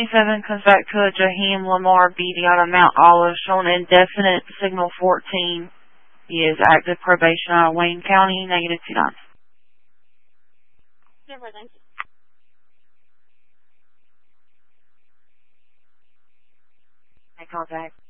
27 comes back to a Jaheim Lamar Beatty out of Mount Olive, showing indefinite signal 14. He is active probation out of Wayne County, -29. Super, thank you. Contact.